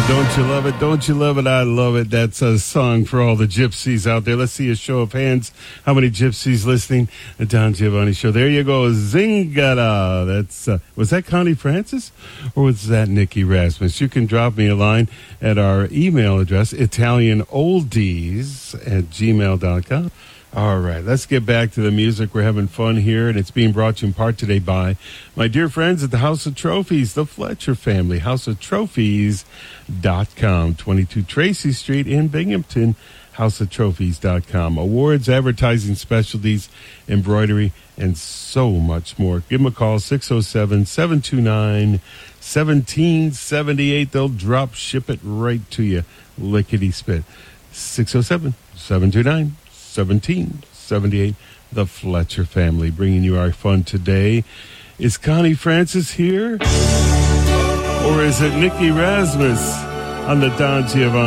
Don't you love it? Don't you love it? I love it. That's a song for all the gypsies out there. Let's see a show of hands. How many gypsies listening? The Don Giovanni Show. There you go. Zingara. That's, was that Connie Francis or was that Nikki Rasmus? You can drop me a line at our email address, ItalianOldies@gmail.com. All right, let's get back to the music. We're having fun here, and it's being brought to you in part today by my dear friends at the House of Trophies, the Fletcher family, houseoftrophies.com, 22 Tracy Street in Binghamton, houseoftrophies.com. Awards, advertising specialties, embroidery, and so much more. Give them a call, 607-729-1778. They'll drop ship it right to you, lickety-spit. 607-729-1778, the Fletcher family, bringing you our fun today. Is Connie Francis here? Or is it Nikki Rasmus on the Don Giovanni